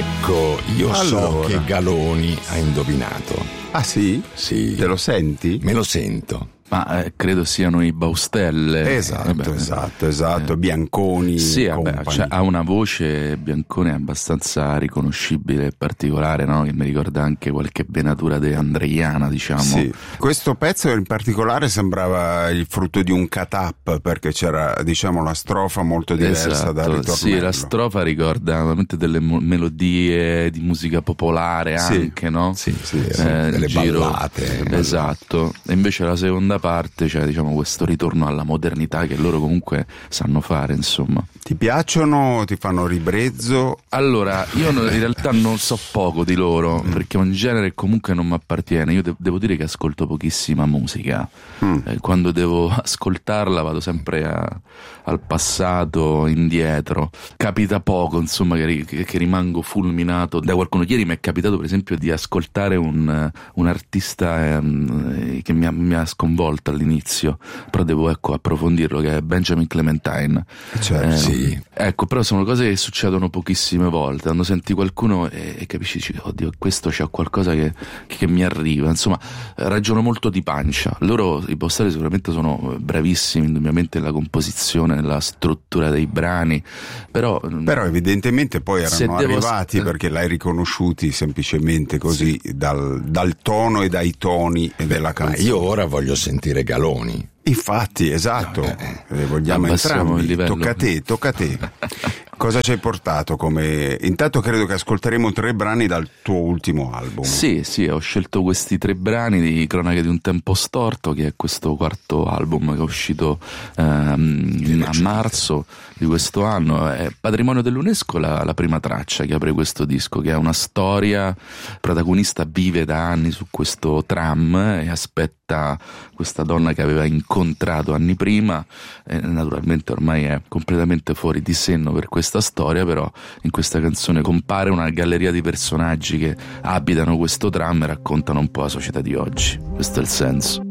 Ecco, io so che Galoni ha indovinato. Ah sì? Sì. Te lo senti? Me lo sento. Ma credo siano i Baustelle. Esatto, Bianconi. Sì, ha una voce, Bianconi, abbastanza riconoscibile e particolare, no? Che mi ricorda anche qualche venatura de andreiana, diciamo. Sì. Questo pezzo in particolare sembrava il frutto di un cut-up, perché c'era, diciamo, la strofa molto diversa dal ritornello. Sì, la strofa ricorda veramente delle melodie di musica popolare anche, no? Sì, delle ballate. Esatto. E invece la seconda parte c'è, diciamo, questo ritorno alla modernità che loro comunque sanno fare, insomma. Ti piacciono? Ti fanno ribrezzo? Allora, io in realtà non so poco di loro, perché è un genere comunque non mi appartiene. Io devo dire che ascolto pochissima musica. Quando devo ascoltarla vado sempre al passato, indietro. Capita poco, insomma, che rimango fulminato da qualcuno. Ieri mi è capitato, per esempio, di ascoltare un artista che mi ha sconvolto all'inizio, però devo approfondirlo, che è Benjamin Clementine. Sì. Ecco, però sono cose che succedono pochissime volte. Quando senti qualcuno e capisci, oddio, questo c'ha qualcosa che mi arriva. Insomma, ragiono molto di pancia. Loro, i Baustelle, sicuramente sono bravissimi, indubbiamente, nella composizione, nella struttura dei brani, però evidentemente poi erano arrivati perché l'hai riconosciuti semplicemente così, sì, dal tono e dai toni della canzone. Ma io ora voglio sentire Galoni. Infatti, esatto, vogliamo entrambi. Tocca a te. Cosa ci hai portato come... Intanto credo che ascolteremo 3 brani dal tuo ultimo album. Sì, ho scelto questi 3 brani di Cronache di un tempo storto, che è questo 4º album che è uscito a marzo di questo anno. È patrimonio dell'UNESCO la prima traccia che apre questo disco, che è una storia. Il protagonista vive da anni su questo tram e aspetta questa donna che aveva incontrato anni prima, e naturalmente ormai è completamente fuori di senno per questa storia, però in questa canzone compare una galleria di personaggi che abitano questo tram e raccontano un po' la società di oggi. Questo è il senso.